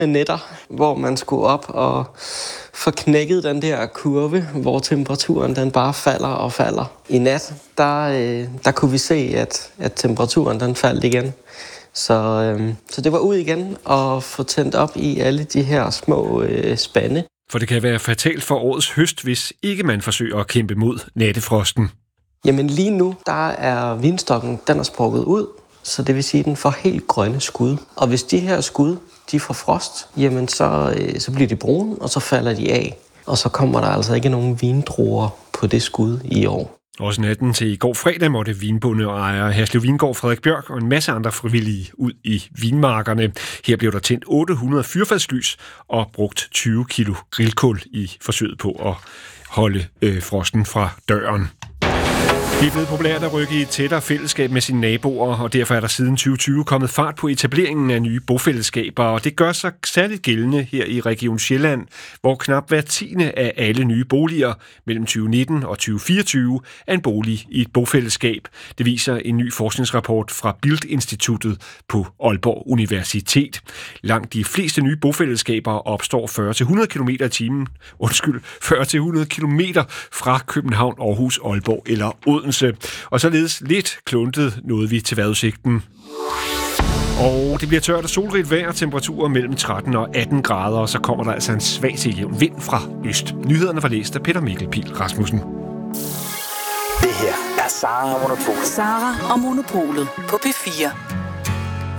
nætter, hvor man skulle op og få knækket den der kurve, hvor temperaturen den bare falder og falder. I nat, der kunne vi se, at temperaturen den faldt igen. Så det var ud igen og få tændt op i alle de her små spande. For det kan være fatalt for årets høst, hvis ikke man forsøger at kæmpe mod nattefrosten. Jamen lige nu, der er vinstokken, den er sprukket ud, så det vil sige, at den får helt grønne skud. Og hvis de her skud, de får frost, jamen så bliver de brune, og så falder de af. Og så kommer der altså ikke nogen vindruer på det skud i år. Også natten til i går fredag måtte vinbonde og ejer Herslev Vingård Frederik Bjørk og en masse andre frivillige ud i vinmarkerne. Her blev der tændt 800 fyrfadslys og brugt 20 kilo grillkul i forsøget på at holde frosten fra døren. Det er blevet populært at rykke i et tættere fællesskab med sine naboer, og derfor er der siden 2020 kommet fart på etableringen af nye bofællesskaber, og det gør sig særligt gældende her i Region Sjælland, hvor knap hver 10. af alle nye boliger mellem 2019 og 2024 er en bolig i et bofællesskab. Det viser en ny forskningsrapport fra Bild-instituttet på Aalborg Universitet. Langt de fleste nye bofællesskaber opstår 40-100 km fra København, Aarhus, Aalborg eller Odense. Og således lidt kluntet nåede vi til vejrudsigten. Og det bliver tørt og solrigt vejr, temperaturer mellem 13 og 18 grader, og så kommer der altså en svag til jævn vind fra øst. Nyhederne var læst af Peter Mikkel Pihl Rasmussen. Det her er Sara og Monopolet. Sara og Monopolet på P4.